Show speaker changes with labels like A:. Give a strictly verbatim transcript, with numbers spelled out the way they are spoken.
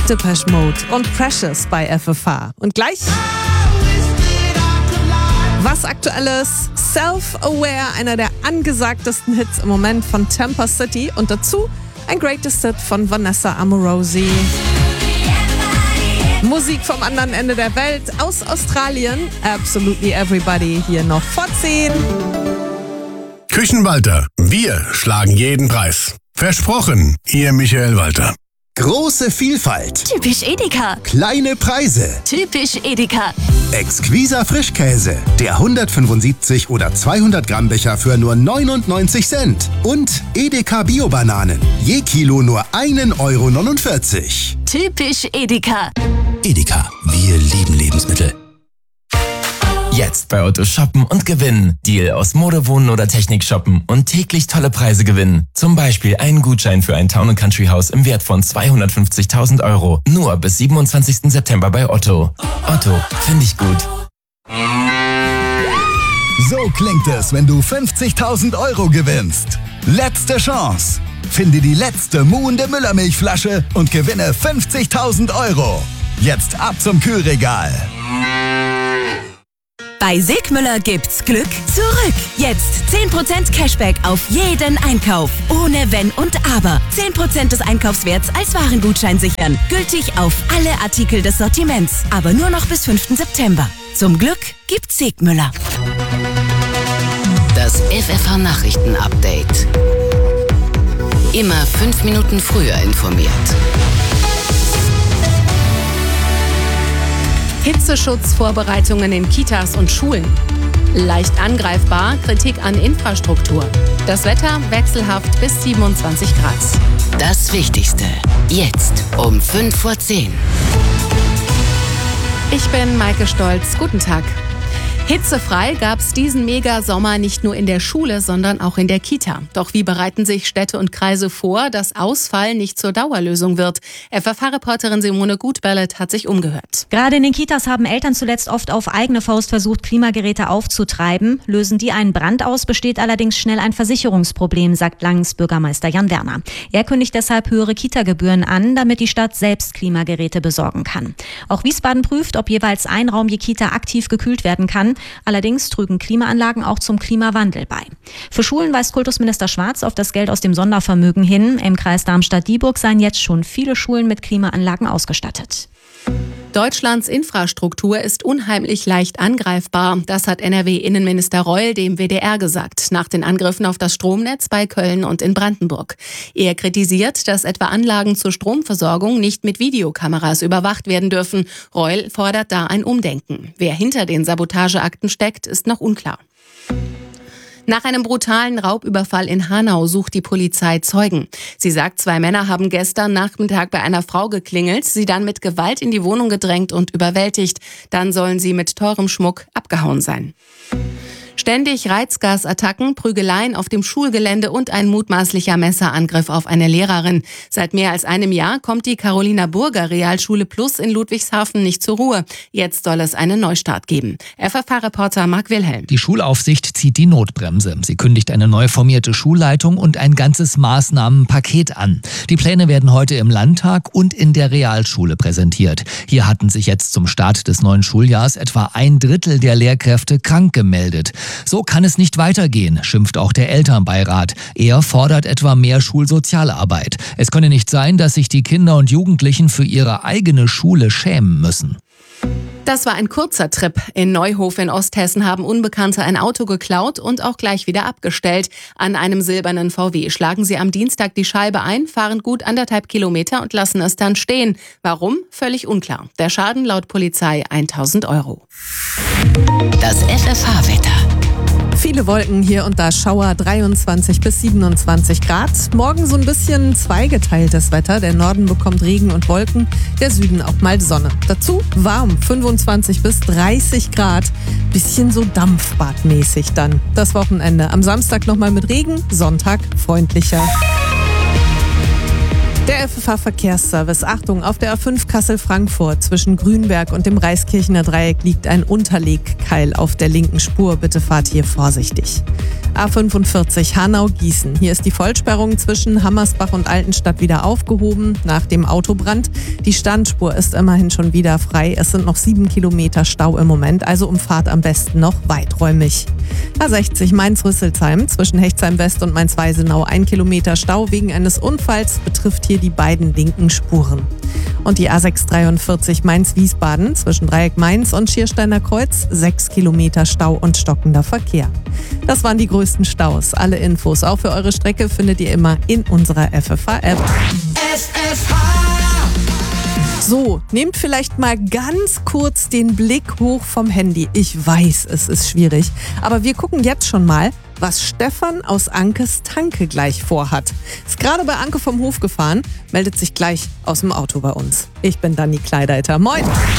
A: Depeche Mode und Precious bei F F H. Und gleich was Aktuelles, Self-Aware, einer der angesagtesten Hits im Moment von Temper City und dazu ein Greatest Hit von Vanessa Amorosi. Musik vom anderen Ende der Welt aus Australien, Absolutely Everybody hier noch vor zehn.
B: Küchenwalter, wir schlagen jeden Preis. Versprochen, Ihr Michael Walter.
C: Große Vielfalt.
D: Typisch Edeka.
C: Kleine Preise.
D: Typisch Edeka.
C: Exquiser Frischkäse. Der hundertfünfundsiebzig oder zweihundert Gramm Becher für nur neunundneunzig Cent. Und Edeka Bio-Bananen. Je Kilo nur ein Euro neunundvierzig.
D: Typisch Edeka.
E: Edeka, wir lieben Lebensmittel. Jetzt bei Otto shoppen und gewinnen. Deal aus Mode, Wohnen oder Technik shoppen und täglich tolle Preise gewinnen. Zum Beispiel einen Gutschein für ein Town and Country Haus im Wert von zweihundertfünfzigtausend Euro. Nur bis siebenundzwanzigsten September bei Otto. Otto, finde ich gut.
F: So klingt es, wenn du fünfzigtausend Euro gewinnst. Letzte Chance. Finde die letzte muhende Müllermilchflasche und gewinne fünfzigtausend Euro. Jetzt ab zum Kühlregal.
D: Bei Sigmüller gibt's Glück zurück. Jetzt zehn Prozent Cashback auf jeden Einkauf. Ohne Wenn und Aber. zehn Prozent des Einkaufswerts als Warengutschein sichern. Gültig auf alle Artikel des Sortiments. Aber nur noch bis fünften September. Zum Glück gibt's Sigmüller.
G: Das F F H-Nachrichten-Update. Immer fünf Minuten früher informiert.
H: Hitzeschutzvorbereitungen in Kitas und Schulen. Leicht angreifbar, Kritik an Infrastruktur. Das Wetter wechselhaft bis siebenundzwanzig Grad.
G: Das Wichtigste. Jetzt um fünf vor zehn.
H: Ich bin Maike Stolz. Guten Tag. Hitzefrei gab's diesen Mega-Sommer nicht nur in der Schule, sondern auch in der Kita. Doch wie bereiten sich Städte und Kreise vor, dass Ausfall nicht zur Dauerlösung wird? F F H-Reporterin Simone Gutbellet hat sich umgehört.
I: Gerade in den Kitas haben Eltern zuletzt oft auf eigene Faust versucht, Klimageräte aufzutreiben. Lösen die einen Brand aus, besteht allerdings schnell ein Versicherungsproblem, sagt Langens Bürgermeister Jan Werner. Er kündigt deshalb höhere Kita-Gebühren an, damit die Stadt selbst Klimageräte besorgen kann. Auch Wiesbaden prüft, ob jeweils ein Raum je Kita aktiv gekühlt werden kann. Allerdings trügen Klimaanlagen auch zum Klimawandel bei. Für Schulen weist Kultusminister Schwarz auf das Geld aus dem Sondervermögen hin. Im Kreis Darmstadt-Dieburg seien jetzt schon viele Schulen mit Klimaanlagen ausgestattet.
H: Deutschlands Infrastruktur ist unheimlich leicht angreifbar. Das hat N R W-Innenminister Reul dem W D R gesagt, nach den Angriffen auf das Stromnetz bei Köln und in Brandenburg. Er kritisiert, dass etwa Anlagen zur Stromversorgung nicht mit Videokameras überwacht werden dürfen. Reul fordert da ein Umdenken. Wer hinter den Sabotageakten steckt, ist noch unklar. Nach einem brutalen Raubüberfall in Hanau sucht die Polizei Zeugen. Sie sagt, zwei Männer haben gestern Nachmittag bei einer Frau geklingelt, sie dann mit Gewalt in die Wohnung gedrängt und überwältigt. Dann sollen sie mit teurem Schmuck abgehauen sein. Ständig Reizgasattacken, Prügeleien auf dem Schulgelände und ein mutmaßlicher Messerangriff auf eine Lehrerin. Seit mehr als einem Jahr kommt die Carolina Burger Realschule Plus in Ludwigshafen nicht zur Ruhe. Jetzt soll es einen Neustart geben. F F H-Reporter Marc Wilhelm.
J: Die Schulaufsicht zieht die Notbremse. Sie kündigt eine neu formierte Schulleitung und ein ganzes Maßnahmenpaket an. Die Pläne werden heute im Landtag und in der Realschule präsentiert. Hier hatten sich jetzt zum Start des neuen Schuljahrs etwa ein Drittel der Lehrkräfte krank gemeldet. So kann es nicht weitergehen, schimpft auch der Elternbeirat. Er fordert etwa mehr Schulsozialarbeit. Es könne nicht sein, dass sich die Kinder und Jugendlichen für ihre eigene Schule schämen müssen.
H: Das war ein kurzer Trip. In Neuhof in Osthessen haben Unbekannte ein Auto geklaut und auch gleich wieder abgestellt. An einem silbernen V W schlagen sie am Dienstag die Scheibe ein, fahren gut anderthalb Kilometer und lassen es dann stehen. Warum? Völlig unklar. Der Schaden laut Polizei tausend Euro.
G: Das F F H-Wetter.
A: Viele Wolken, hier und da Schauer, dreiundzwanzig bis siebenundzwanzig Grad. Morgen so ein bisschen zweigeteiltes Wetter. Der Norden bekommt Regen und Wolken, der Süden auch mal Sonne. Dazu warm, fünfundzwanzig bis dreißig Grad. Bisschen so dampfbadmäßig dann. Das Wochenende. Am Samstag nochmal mit Regen, Sonntag freundlicher. Der F F H-Verkehrsservice. Achtung, auf der A fünf Kassel-Frankfurt zwischen Grünberg und dem Reiskirchener Dreieck liegt ein Unterlegkeil auf der linken Spur. Bitte fahrt hier vorsichtig. A fünfundvierzig Hanau-Gießen. Hier ist die Vollsperrung zwischen Hammersbach und Altenstadt wieder aufgehoben nach dem Autobrand. Die Standspur ist immerhin schon wieder frei. Es sind noch sieben Kilometer Stau im Moment, also umfahrt am besten noch weiträumig. A sechzig Mainz-Rüsselsheim zwischen Hechtsheim-West und Mainz-Weisenau. Ein Kilometer Stau wegen eines Unfalls betrifft hier die beiden linken Spuren. Und die A sechshundertdreiundvierzig Mainz-Wiesbaden zwischen Dreieck Mainz und Schiersteiner Kreuz. Sechs Kilometer Stau und stockender Verkehr. Das waren die größten Staus. Alle Infos auch für eure Strecke findet ihr immer in unserer F F H-App.
K: F F H!
A: So, nehmt vielleicht mal ganz kurz den Blick hoch vom Handy. Ich weiß, es ist schwierig, aber wir gucken jetzt schon mal, was Stefan aus Ankes Tanke gleich vorhat. Ist gerade bei Anke vom Hof gefahren, meldet sich gleich aus dem Auto bei uns. Ich bin Dani Kleideiter. Moin!